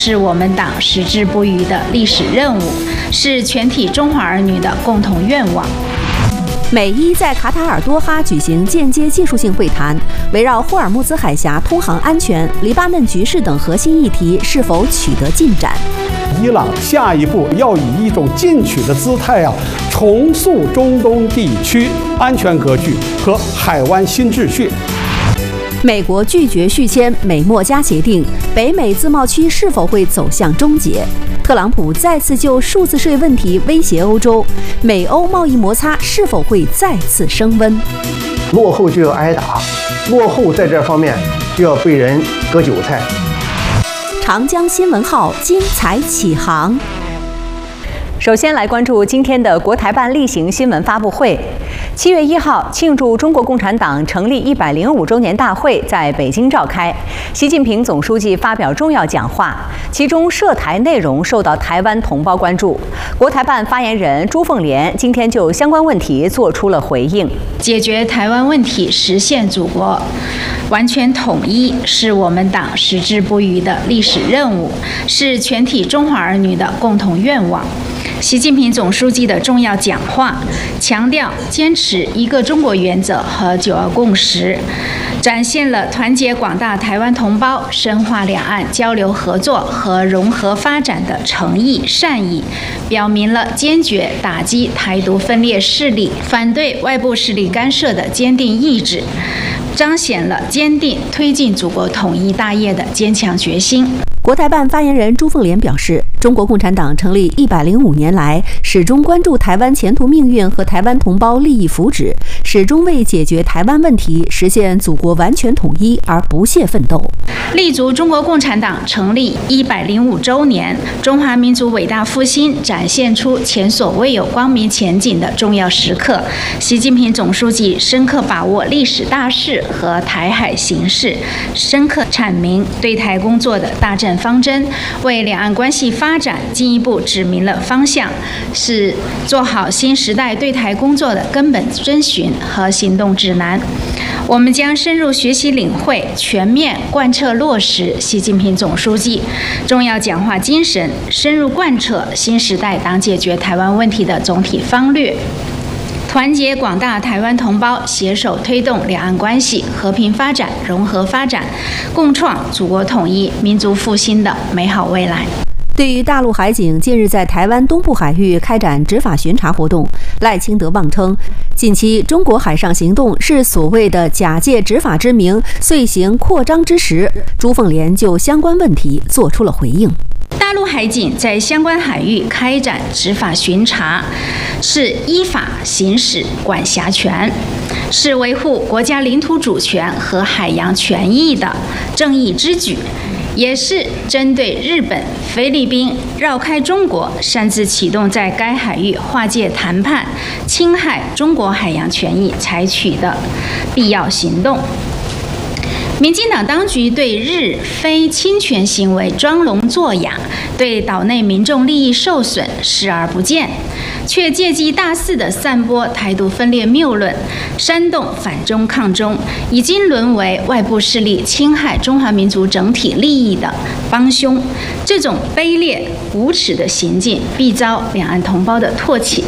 是我们党矢志不渝的历史任务，是全体中华儿女的共同愿望。 美伊在卡塔尔多哈举行间接技术性会谈，围绕霍尔木兹海峡通航安全、黎巴嫩局势等核心议题是否取得进展？ 伊朗下一步要以一种进取的姿态重塑中东地区安全格局和海湾新秩序。 美国拒绝续签美墨加协定，北美自贸区是否会走向终结？特朗普再次就数字税问题威胁欧洲，美欧贸易摩擦是否会再次升温？ 落后就要挨打，落后在这方面就要被人割韭菜。 长江新闻号精彩启航。 首先来关注今天的国台办例行新闻发布会。7月1号，庆祝中国共产党成立105周年大会在北京召开。习近平总书记发表重要讲话，其中涉台内容受到台湾同胞关注。国台办发言人朱凤莲今天就相关问题做出了回应。 解决台湾问题，实现祖国完全统一，是我们党矢志不渝的历史任务，是全体中华儿女的共同愿望。习近平总书记的重要讲话强调坚持一个中国原则和九二共识，展现了团结广大台湾同胞、深化两岸交流合作和融合发展的诚意善意，表明了坚决打击台独分裂势力、反对外部势力干涉的坚定意志，彰显了坚定推进祖国统一大业的坚强决心。 国台办发言人朱凤莲表示，中国共产党成立105年来，始终关注台湾前途命运和台湾同胞利益福祉，始终为解决台湾问题、实现祖国完全统一而不懈奋斗。 立足中国共产党成立105周年，中华民族伟大复兴展现出前所未有光明前景的重要时刻。习近平总书记深刻把握历史大势和台海形势，深刻阐明对台工作的大政方针，为两岸关系发展进一步指明了方向，是做好新时代对台工作的根本遵循和行动指南。我们将深入学习领会，全面贯彻落实习近平总书记重要讲话精神，深入贯彻新时代党解决台湾问题的总体方略，团结广大台湾同胞，携手推动两岸关系和平发展、融合发展，共创祖国统一、民族复兴的美好未来。 对于大陆海警近日在台湾东部海域开展执法巡查活动，赖清德妄称，近期中国海上行动是所谓的假借执法之名遂行扩张之时。朱凤莲就相关问题做出了回应。 大陆海警在相关海域开展执法巡查，是依法行使管辖权，是维护国家领土主权和海洋权益的正义之举，也是针对日本、菲律宾绕开中国，擅自启动在该海域划界谈判，侵害中国海洋权益采取的必要行动。民进党当局对日非侵权行为装聋作哑，对岛内民众利益受损视而不见，却借机大肆地散播台独分裂谬论，煽动反中抗中，已经沦为外部势力侵害中华民族整体利益的帮凶。这种卑劣无耻的行径，必遭两岸同胞的唾弃。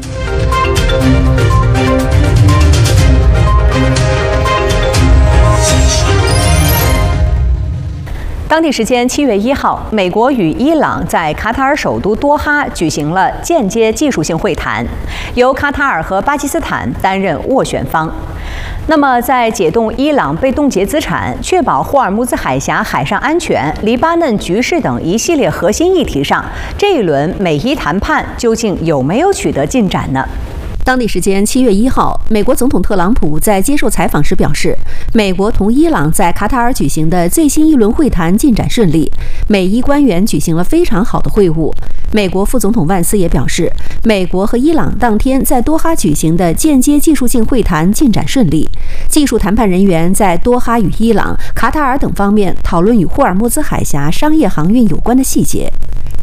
当地时间7月1号，美国与伊朗在卡塔尔首都多哈举行了间接技术性会谈，由卡塔尔和巴基斯坦担任斡旋方。那么，在解冻伊朗被冻结资产、确保霍尔木兹海峡海上安全、黎巴嫩局势等一系列核心议题上，这一轮美伊谈判究竟有没有取得进展呢？ 当地时间7月1号，美国总统特朗普在接受采访时表示，美国同伊朗在卡塔尔举行的最新一轮会谈进展顺利，美伊官员举行了非常好的会晤。美国副总统万斯也表示，美国和伊朗当天在多哈举行的间接技术性会谈进展顺利，技术谈判人员在多哈与伊朗、卡塔尔等方面讨论与霍尔木兹海峡商业航运有关的细节。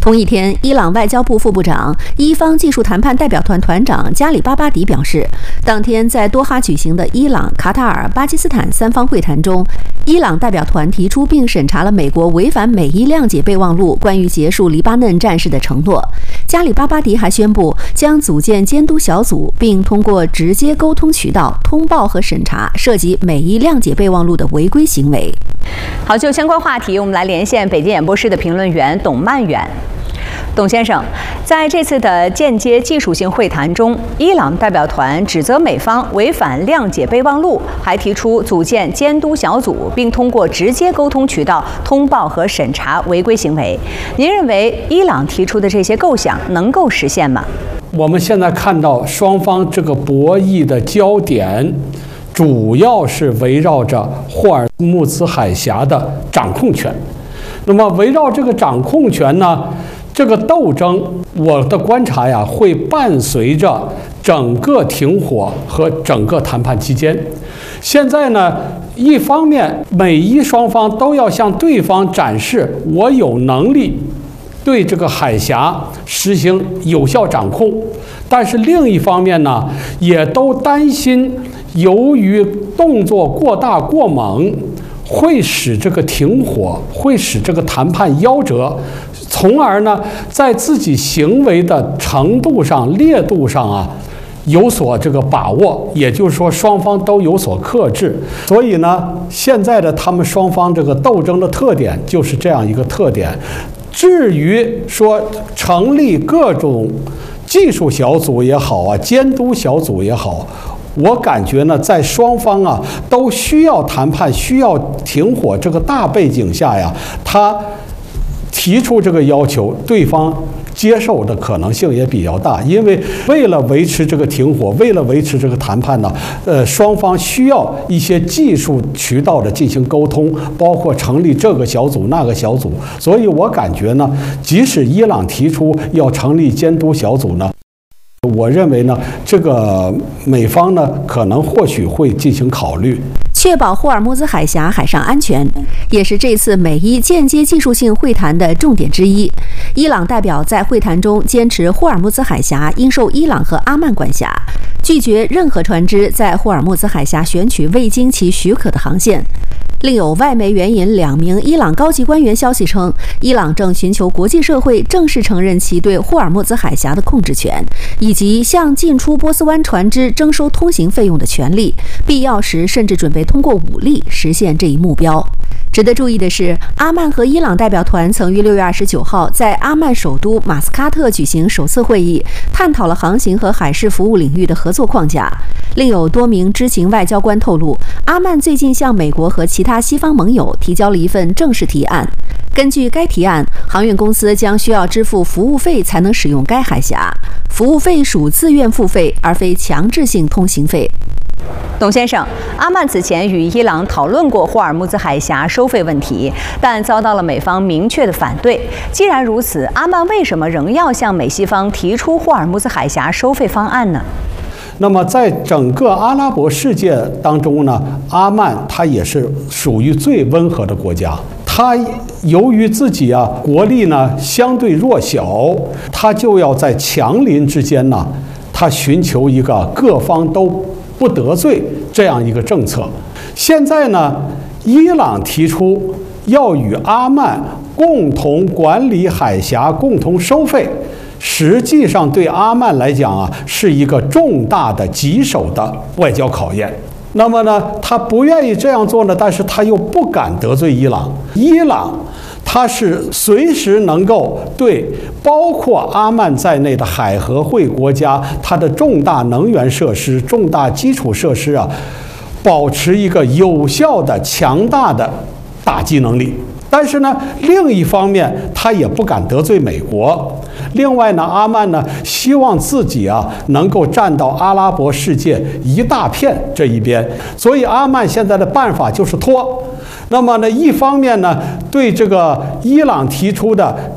同一天，伊朗外交部副部长、伊方技术谈判代表团团长加里巴巴迪表示，当天在多哈举行的伊朗、卡塔尔、巴基斯坦三方会谈中，伊朗代表团提出并审查了美国违反美伊谅解备忘录关于结束黎巴嫩战事的承诺。加里巴巴迪还宣布将组建监督小组，并通过直接沟通渠道通报和审查涉及美伊谅解备忘录的违规行为。 好，就相关话题，我们来连线北京演播室的评论员董曼远。董先生，在这次的间接技术性会谈中，伊朗代表团指责美方违反谅解备忘录，还提出组建监督小组，并通过直接沟通渠道通报和审查违规行为。您认为伊朗提出的这些构想能够实现吗？ 我们现在看到双方这个博弈的焦点，主要是围绕着霍尔木兹海峡的掌控权。那么围绕这个掌控权呢，这个斗争，我的观察呀，会伴随着整个停火和整个谈判期间。现在呢，一方面美伊双方都要向对方展示我有能力对这个海峡实行有效掌控，但是另一方面呢，也都担心由于动作过大过猛，会使这个停火，会使这个谈判夭折，从而呢，在自己行为的程度上、烈度上啊，有所这个把握，也就是说双方都有所克制。所以呢，现在的他们双方这个斗争的特点就是这样一个特点。至于说成立各种技术小组也好啊，监督小组也好，我感觉呢，在双方啊都需要谈判、需要停火这个大背景下呀，他提出这个要求，对方接受的可能性也比较大，因为为了维持这个停火，为了维持这个谈判呢，双方需要一些技术渠道的进行沟通，包括成立这个小组那个小组。所以我感觉呢，即使伊朗提出要成立监督小组呢，我认为呢，这个美方呢可能或许会进行考虑。 确保霍尔木兹海峡海上安全，也是这次美伊间接技术性会谈的重点之一。伊朗代表在会谈中坚持霍尔木兹海峡应受伊朗和阿曼管辖，拒绝任何船只在霍尔木兹海峡选取未经其许可的航线。另有外媒援引2名伊朗高级官员消息称，伊朗正寻求国际社会正式承认其对霍尔木兹海峡的控制权，以及向进出波斯湾船只征收通行费用的权利，必要时甚至准备通过武力实现这一目标。值得注意的是，阿曼和伊朗代表团曾于6月29号在阿曼首都马斯喀特举行首次会议，探讨了航行和海事服务领域的合作框架。另有多名知情外交官透露，阿曼最近向美国和其他西方盟友提交了一份正式提案。根据该提案，航运公司将需要支付服务费才能使用该海峡，服务费属自愿付费，而非强制性通行费。 董先生，阿曼此前与伊朗讨论过霍尔木兹海峡收费问题，但遭到了美方明确的反对。既然如此，阿曼为什么仍要向美西方提出霍尔木兹海峡收费方案呢？ 那么在整个阿拉伯世界当中呢，阿曼它也是属于最温和的国家。它由于自己啊国力呢相对弱小，它就要在强邻之间呢，它寻求一个各方都不得罪这样一个政策。现在呢，伊朗提出要与阿曼共同管理海峡、共同收费，实际上对阿曼来讲啊，是一个重大的棘手的外交考验。那么呢，他不愿意这样做呢，但是他又不敢得罪伊朗。伊朗它是随时能够对包括阿曼在内的海合会国家，它的重大能源设施、重大基础设施啊，保持一个有效的、强大的打击能力。但是呢，另一方面，他也不敢得罪美国。另外呢，阿曼呢希望自己啊能够站到阿拉伯世界一大片这一边，所以阿曼现在的办法就是拖。那么呢，一方面呢，对这个伊朗提出的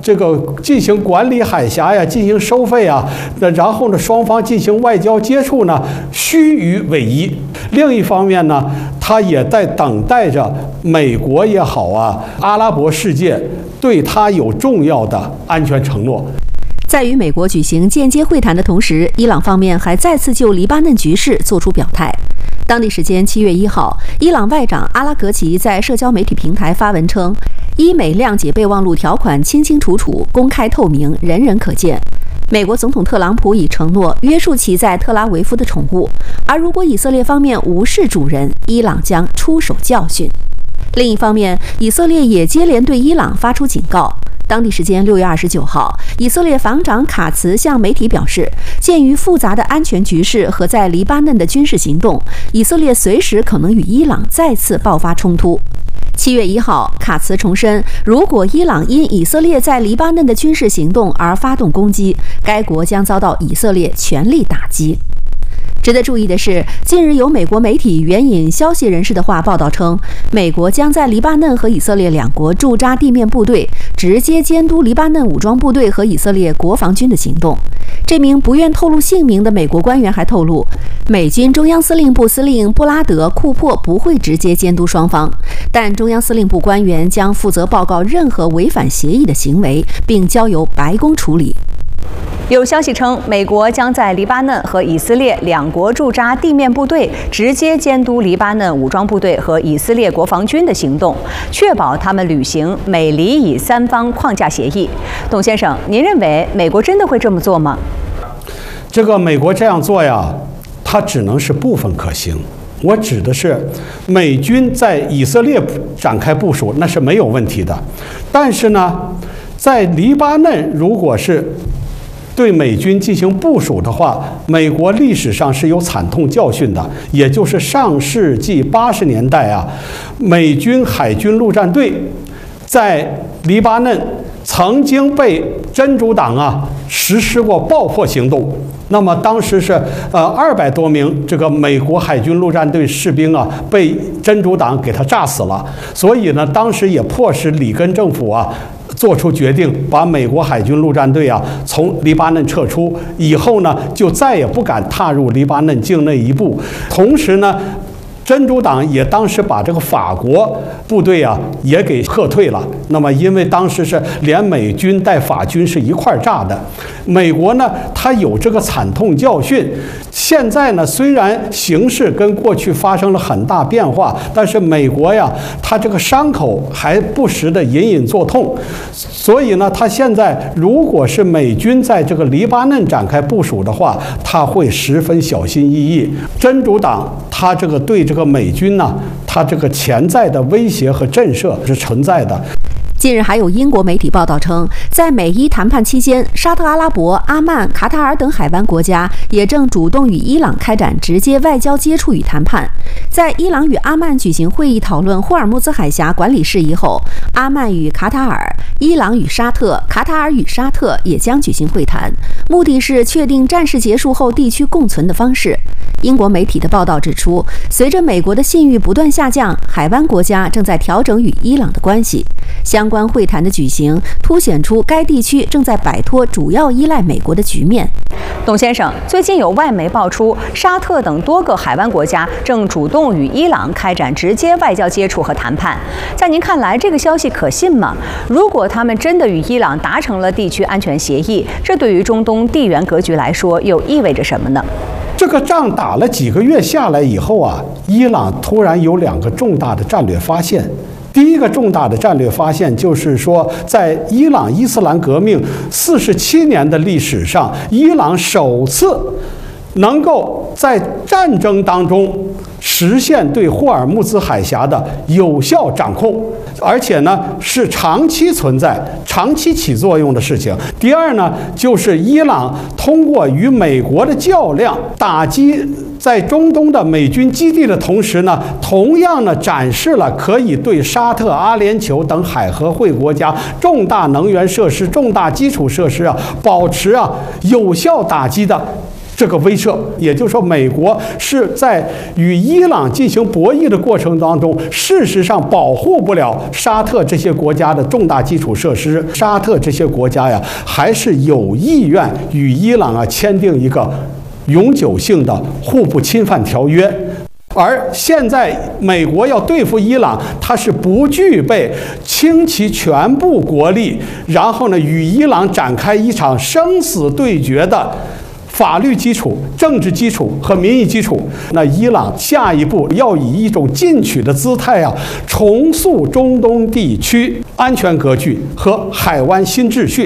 这个进行管理海峡呀，进行收费啊，然后呢，双方进行外交接触呢，虚与委蛇。另一方面呢，他也在等待着美国也好啊，阿拉伯世界对他有重要的安全承诺。 在与美国举行间接会谈的同时，伊朗方面还再次就黎巴嫩局势作出表态。当地时间7月1号，伊朗外长阿拉格齐在社交媒体平台发文称，伊美谅解备忘录条款清清楚楚、公开透明，人人可见。美国总统特朗普已承诺约束其在特拉维夫的宠物，而如果以色列方面无视主人，伊朗将出手教训。另一方面，以色列也接连对伊朗发出警告。当地时间6月29号，以色列防长卡茨向媒体表示，鉴于复杂的安全局势和在黎巴嫩的军事行动，以色列随时可能与伊朗再次爆发冲突。7月1号，卡茨重申，如果伊朗因以色列在黎巴嫩的军事行动而发动攻击，该国将遭到以色列全力打击。值得注意的是，近日有美国媒体援引消息人士的话报道称，美国将在黎巴嫩和以色列两国驻扎地面部队，直接监督黎巴嫩武装部队和以色列国防军的行动。这名不愿透露姓名的美国官员还透露，美军中央司令部司令布拉德·库珀不会直接监督双方，但中央司令部官员将负责报告任何违反协议的行为，并交由白宫处理。 有消息称，美国将在黎巴嫩和以色列两国驻扎地面部队，直接监督黎巴嫩武装部队和以色列国防军的行动，确保他们履行美黎以三方框架协议。董先生，您认为美国真的会这么做吗？ 这个美国这样做呀，它只能是部分可行。我指的是美军在以色列展开部署，那是没有问题的。但是呢，在黎巴嫩如果是对美军进行部署的话，美国历史上是有惨痛教训的，也就是上世纪80年代啊，美军海军陆战队在黎巴嫩曾经被真主党实施过爆破行动。那么当时是200多名这个美国海军陆战队士兵被真主党给他炸死了。所以呢，当时也迫使里根政府做出决定，把美国海军陆战队从黎巴嫩撤出，以后呢就再也不敢踏入黎巴嫩境内一步。同时呢，真主党也当时把这个法国部队也给撤退了。那么因为当时是连美军带法军是一块炸的，美国呢它有这个惨痛教训。现在呢虽然形势跟过去发生了很大变化，但是美国它这个伤口还不时的隐隐作痛。所以呢，它现在如果是美军在这个黎巴嫩展开部署的话，它会十分小心翼翼。真主党它这个对这个美军呢，它这个潜在的威胁和震慑是存在的。 近日还有英国媒体报道称，在美伊谈判期间，沙特阿拉伯、阿曼、卡塔尔等海湾国家也正主动与伊朗开展直接外交接触与谈判。在伊朗与阿曼举行会议讨论霍尔木兹海峡管理事宜后，阿曼与卡塔尔、伊朗与沙特、卡塔尔与沙特也将举行会谈，目的是确定战事结束后地区共存的方式。英国媒体的报道指出，随着美国的信誉不断下降，海湾国家正在调整与伊朗的关系。相关会谈的举行，凸显出该地区正在摆脱主要依赖美国的局面。 董先生，最近有外媒爆出，沙特等多个海湾国家正主动与伊朗开展直接外交接触和谈判。在您看来，这个消息可信吗？如果他们真的与伊朗达成了地区安全协议，这对于中东地缘格局来说又意味着什么呢？ 这个仗打了几个月下来以后伊朗突然有2个重大的战略发现。第一个重大的战略发现就是说，在伊朗伊斯兰革命47年的历史上，伊朗首次能够在战争当中实现对霍尔木兹海峡的有效掌控，而且呢是长期存在、长期起作用的事情。第二呢，就是伊朗通过与美国的较量，打击在中东的美军基地的同时呢，同样呢展示了可以对沙特、阿联酋等海合会国家重大能源设施、重大基础设施保持有效打击的这个威慑。也就是说，美国是在与伊朗进行博弈的过程当中，事实上保护不了沙特这些国家的重大基础设施。沙特这些国家呀，还是有意愿与伊朗签订一个永久性的互不侵犯条约。而现在美国要对付伊朗，它是不具备倾其全部国力，然后呢与伊朗展开一场生死对决的法律基础、政治基础和民意基础。那伊朗下一步要以一种进取的姿态重塑中东地区安全格局和海湾新秩序。